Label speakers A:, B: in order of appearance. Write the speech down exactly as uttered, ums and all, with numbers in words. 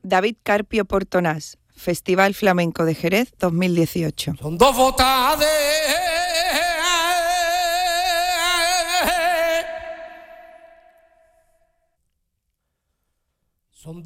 A: David Carpio Portonás, Festival Flamenco de Jerez dos mil dieciocho.
B: Son dos botas de